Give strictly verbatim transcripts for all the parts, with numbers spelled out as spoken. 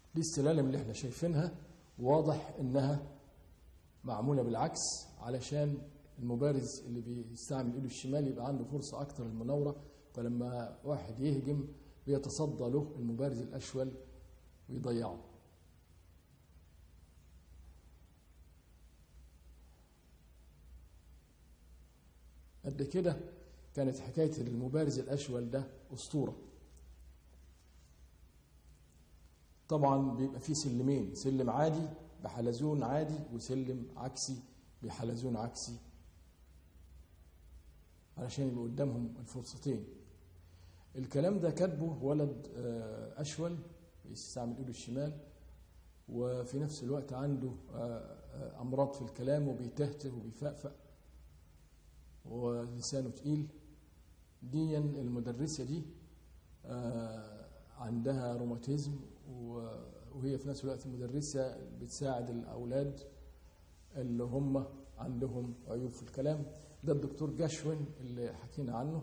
دي السلالم اللي احنا شايفينها، واضح انها معمولة بالعكس علشان المبارز اللي بيستعمل ايده الشمال يبقى عنده فرصة اكتر للمناورة، فلما واحد يهجم بيتصدى له المبارز الاشول ويضيعه. قد كده كانت حكاية المبارز الاشول ده اسطورة. طبعا بيبقى فيه سلمين، سلم عادي بحلزون عادي وسلم عكسي بحلزون عكسي علشان يبقى قدامهم الفرصتين. الكلام ده كاتبه ولد أشول بيستعمل ايده الشمال، وفي نفس الوقت عنده أمراض في الكلام وبيتهته وبيفقفق ولسانه تقيل. دي المدرسة دي عندها روماتيزم، وهي في نفس الوقت مدرسة بتساعد الأولاد اللي هم عندهم عيوب في الكلام. ده الدكتور جاشوين اللي حكينا عنه،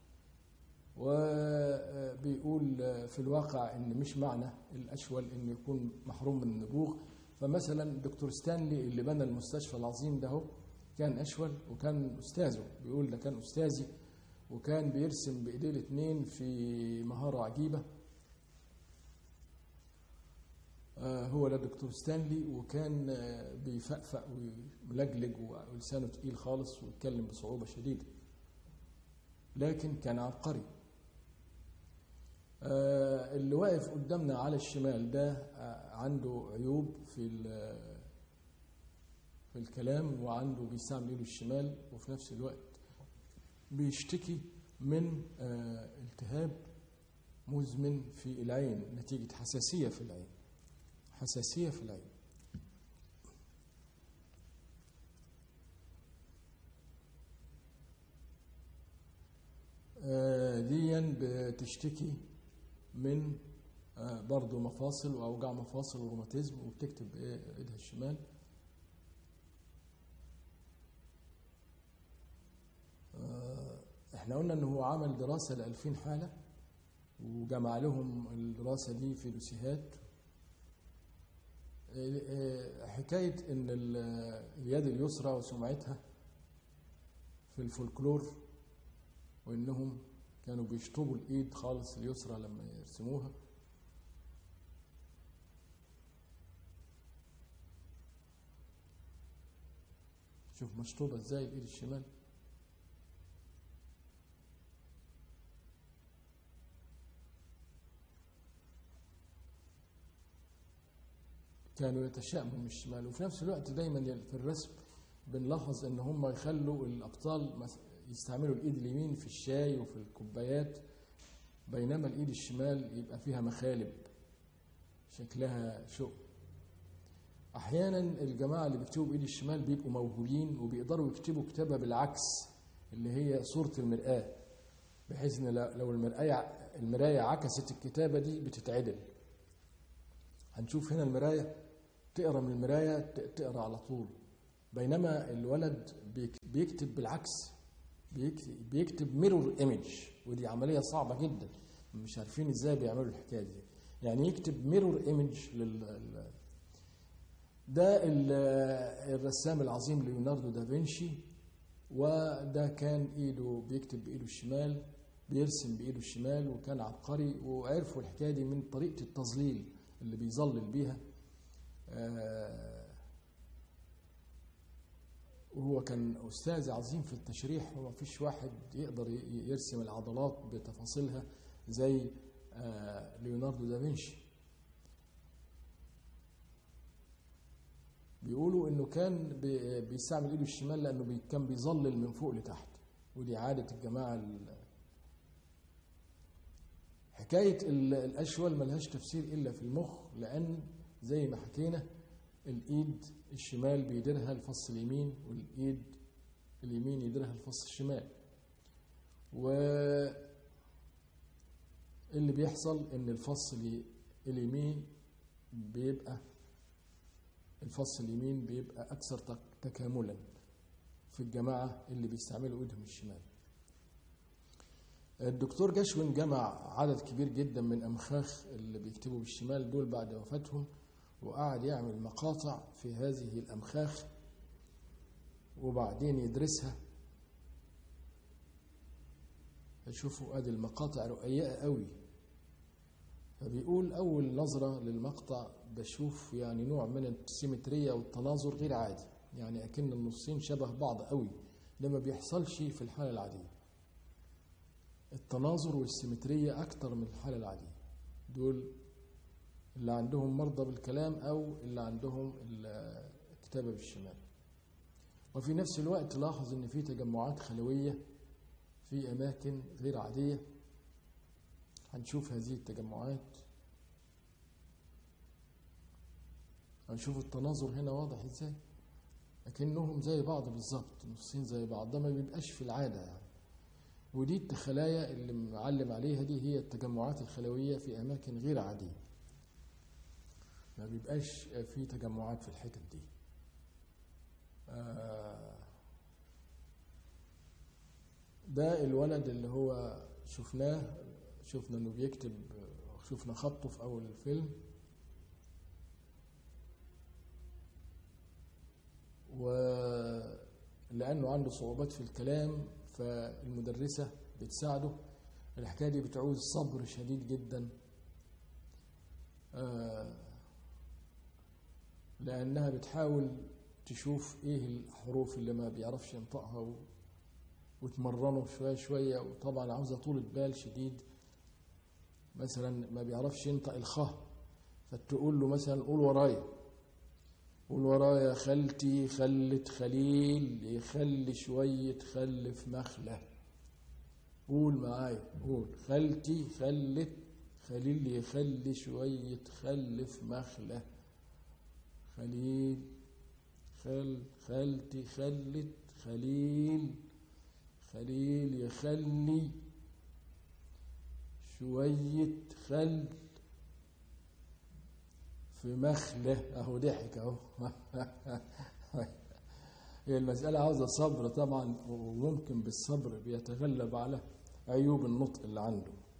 وبيقول في الواقع ان مش معنى الاشول انه يكون محروم من النبوغ. فمثلا الدكتور ستانلي اللي بنى المستشفى العظيم ده كان اشول وكان استاذه، بيقول ده كان استاذي وكان بيرسم بايديه الاثنين في مهارة عجيبة. هو ده الدكتور ستانلي، وكان بيفقفق وملجلج ولسانه تقيل خالص ويتكلم بصعوبة شديدة، لكن كان عبقري. اللي واقف قدامنا على الشمال ده عنده عيوب في في الكلام، وعنده بيستعمل ايده الشمال، وفي نفس الوقت بيشتكي من التهاب مزمن في العين نتيجة حساسية في العين حساسية في العين. ديا بتشتكي من برضو مفاصل وأوجاع مفاصل وروماتيزم، وبتكتب بإيدها الشمال. احنا قلنا انه هو عمل دراسة لألفين حالة وجمع لهم الدراسة دي في دوسيهات. حكاية ان اليد اليسرى وسمعتها في الفولكلور، وانهم كانوا بيشطبوا الايد خالص اليسرى لما يرسموها. شوف مشطوبة ازاي الايد الشمال. كانوا يتشائموا من الشمال. وفي نفس الوقت دايما في الرسم بنلاحظ ان هم يخلوا الابطال يستعملوا الايد اليمين في الشاي وفي الكوبايات، بينما الايد الشمال يبقى فيها مخالب شكلها شوق. احيانا الجماعه اللي بيكتبوا بايد الشمال بيبقوا موهوبين وبيقدروا يكتبوا كتابه بالعكس اللي هي صوره المرآه، بحيث ان لو المرآه المرايه عكست الكتابه دي بتتعدل. هنشوف هنا المرايه تقرا من المرايه تقرا على طول، بينما الولد بيكتب بالعكس، بيكتب, بيكتب ميرور ايمج، ودي عمليه صعبه جدا مش عارفين ازاي بيعملوا الحكايه دي. يعني يكتب ميرور ايمج لل ده الرسام العظيم ليوناردو دافنشي، وده كان ايده بيكتب بايده الشمال، بيرسم بايده الشمال، وكان عبقري. وعرفوا الحكايه دي من طريقه التظليل اللي بيظلل بيها. وهو كان أستاذ عظيم في التشريح، وما فيش واحد يقدر يرسم العضلات بتفاصيلها زي ليوناردو دافنشي. بيقولوا انه كان بيستعمل ايده الشمال لانه كان بيظلل من فوق لتحت، ودي عادة الجماعة. حكاية الأشول ملهاش تفسير إلا في المخ، لأن زي ما حكينا الإيد الشمال بيديرها الفص اليمين، والإيد اليمين يديرها الفص الشمال. واللي بيحصل إن الفص اليمين بيبقى الفص اليمين بيبقى أكثر تكاملا في الجماعة اللي بيستعملوا إيدهم الشمال. الدكتور جاشوين جمع عدد كبير جدا من أمخاخ اللي بيكتبوا بالشمال دول بعد وفاتهم، وقعد يعمل مقاطع في هذه الأمخاخ وبعدين يدرسها. هشوفوا ادي المقاطع رقيقة قوي. فبيقول أول نظرة للمقطع بشوف يعني نوع من السيمترية والتناظر غير عادي، يعني أكن النصين شبه بعض قوي، ده ما بيحصلش في الحالة العادية. التناظر والسيمترية أكتر من الحالة العادية. دول اللي عندهم مرضى بالكلام أو اللي عندهم الكتابة بالشمال. وفي نفس الوقت لاحظ إن في تجمعات خلوية في أماكن غير عادية. هنشوف هذه التجمعات، هنشوف التناظر هنا واضح ازاي، لكنهم زي بعض بالظبط، نصين زي بعض. ده ما بيبقاش في العادة يعني. ودي الخلايا اللي معلم عليها دي هي التجمعات الخلوية في أماكن غير عادية، ما بيبقاش في تجمعات في الحتت دي. ده الولد اللي هو شفناه، شفنا انه بيكتب، شفنا خطه في اول الفيلم، ولانه عنده صعوبات في الكلام فالمدرسة بتساعده. الحكاية دي بتعوز صبر شديد جدا، لانها بتحاول تشوف ايه الحروف اللي ما بيعرفش ينطقها وتمرنه شوية شوية، وطبعا عاوزة طولة بال شديد. مثلا ما بيعرفش ينطق الخاء، فتقول له مثلا قول ورايا، قول ورايا خالتي خلت خليل يخلي شوية خل في مخلة. قول معايا، قول خالتي خلت خليل يخلي شوية خل في مخلة. خليل خل خالتي خلت خليل خليل يخلي شوية خل في مخلة. اهو ضحك اهو. هي المسألة عاوزة صبر طبعا، وممكن بالصبر بيتغلب على عيوب النطق اللي عنده.